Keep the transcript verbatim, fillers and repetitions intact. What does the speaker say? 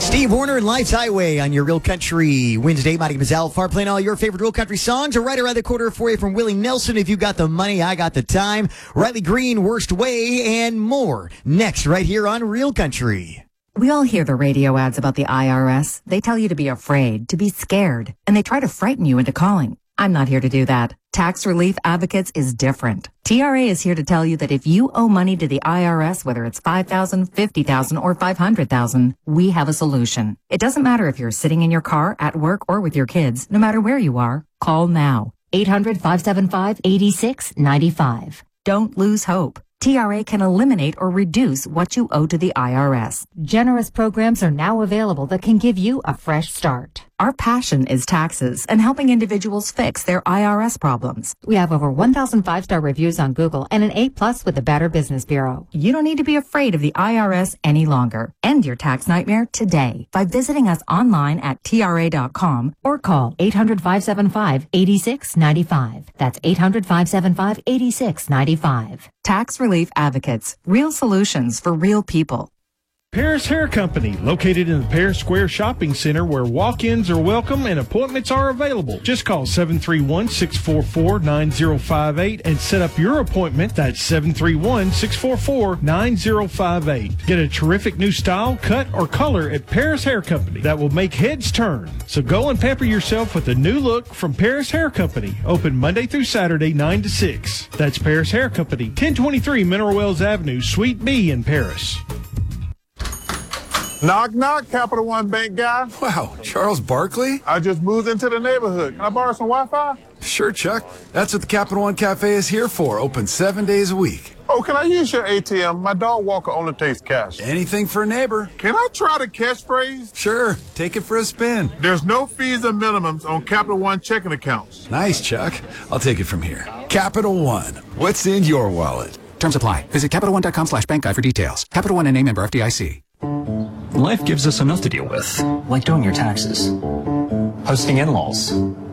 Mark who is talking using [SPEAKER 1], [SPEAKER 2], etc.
[SPEAKER 1] Steve Warner and Life's Highway on your Real Country Wednesday. My name is Al Farr, playing all your favorite Real Country songs. Right around the corner for you from Willie Nelson. If you got the money, I got the time. Riley Green, Worst Way, and more. Next, right here on Real Country.
[SPEAKER 2] We all hear the radio ads about the I R S. They tell you to be afraid, to be scared, and they try to frighten you into calling. I'm not here to do that. Tax Relief Advocates is different. T R A is here to tell you that if you owe money to the I R S, whether it's five thousand dollars, fifty thousand dollars, or five hundred thousand dollars, we have a solution. It doesn't matter if you're sitting in your car, at work, or with your kids. No matter where you are, call now. eight hundred, five seven five, eight six nine five. Don't lose hope. T R A can eliminate or reduce what you owe to the I R S. Generous programs are now available that can give you a fresh start. Our passion is taxes and helping individuals fix their I R S problems. We have over one thousand five-star reviews on Google and an A plus with the Better Business Bureau. You don't need to be afraid of the I R S any longer. End your tax nightmare today by visiting us online at T R A dot com or call eight hundred, five seven five, eight six nine five. That's eight hundred, five seven five, eight six nine five. Tax Relief Advocates. Real solutions for real people.
[SPEAKER 3] Paris Hair Company, located in the Paris Square Shopping Center, where walk-ins are welcome and appointments are available. Just call seven three one, six four four, nine zero five eight and set up your appointment. That's seven three one, six four four, nine zero five eight. Get a terrific new style, cut, or color at Paris Hair Company that will make heads turn. So go and pamper yourself with a new look from Paris Hair Company. Open Monday through Saturday, nine to six. That's Paris Hair Company, ten twenty-three Mineral Wells Avenue, Suite B in Paris.
[SPEAKER 4] Knock, knock, Capital One Bank guy.
[SPEAKER 5] Wow, Charles Barkley?
[SPEAKER 4] I just moved into the neighborhood. Can I borrow some Wi-Fi?
[SPEAKER 5] Sure, Chuck. That's what the Capital One Cafe is here for. Open seven days a week.
[SPEAKER 4] Oh, can I use your A T M? My dog walker only takes cash.
[SPEAKER 5] Anything for a neighbor.
[SPEAKER 4] Can I try the catchphrase?
[SPEAKER 5] Sure, take it for a spin.
[SPEAKER 4] There's no fees or minimums on Capital One checking accounts.
[SPEAKER 5] Nice, Chuck. I'll take it from here. Capital One. What's in your wallet?
[SPEAKER 6] Terms apply. Visit Capital One dot com slash bank guide for details. Capital One and a member F D I C.
[SPEAKER 7] Life gives us enough to deal with, like doing your taxes, hosting in-laws,